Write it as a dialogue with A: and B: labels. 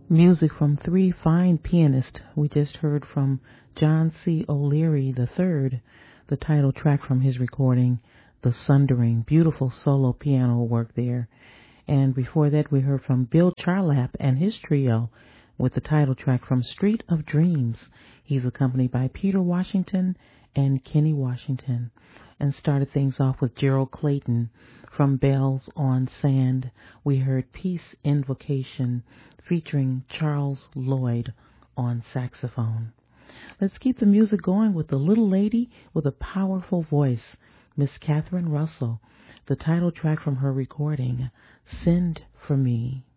A: Music from three fine pianists. We just heard from John C. O'Leary III, the title track from his recording, The Sundering. Beautiful solo piano work there. And before that, we heard from Bill Charlap and his trio with the title track from Street of Dreams. He's accompanied by Peter Washington and Kenny Washington. And started things off with Gerald Clayton from Bells on Sand. We heard Peace Invocation featuring Charles Lloyd on saxophone. Let's keep the music going with the little lady with a powerful voice, Miss Catherine Russell. The title track from her recording, Send for Me.